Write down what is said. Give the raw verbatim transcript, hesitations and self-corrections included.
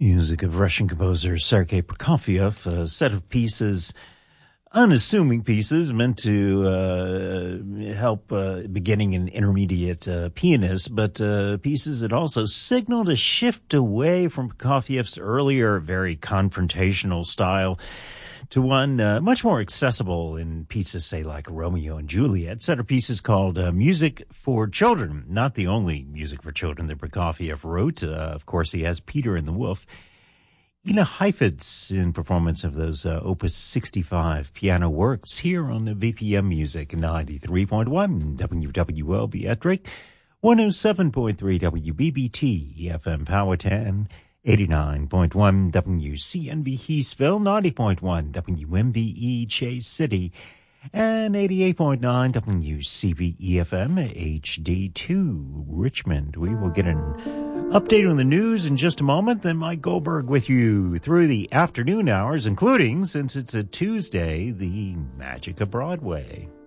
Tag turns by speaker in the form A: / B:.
A: Music of Russian composer Sergei Prokofiev, a set of pieces, unassuming pieces meant to uh, help uh, beginning and intermediate uh, pianists, but uh, pieces that also signaled a shift away from Prokofiev's earlier, very confrontational style to one uh, much more accessible in pieces, say, like Romeo and Juliet. Set of pieces called uh, Music for Children. Not the only music for children that Prokofiev wrote. Uh, of course, he has Peter and the Wolf. Ina Heifetz in performance of those uh, Opus sixty-five piano works here on the V P M Music ninety-three point one W W L B at Drake, one oh seven point three W B B T F M Powhatan, eighty-nine point one W C N V Heastville, ninety point one W M B E Chase City, and eighty-eight point nine W C V E F M H D two Richmond. We will get an update on the news in just a moment. Then Mike Goldberg with you through the afternoon hours, including, since it's a Tuesday, the magic of Broadway.